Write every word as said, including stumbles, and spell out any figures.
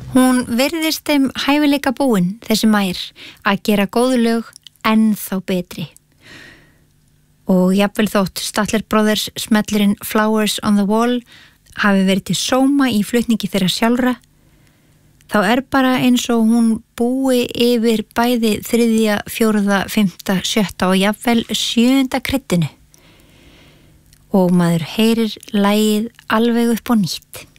Hún virðist þeim hæfileika búin, þessi Mær, að gera góðu lög ennþá betri. Og jafnvel þótt Statler Brothers smellurinn Flowers on the Wall hafi verið til sóma í flutningi þeirra sjálfra, þá er bara eins og hún búi yfir bæði þriðja, fjórða, fimmta, sjötta og jafnvel sjöunda kryddinu. Og maður heyrir lagið alveg upp á nýtt.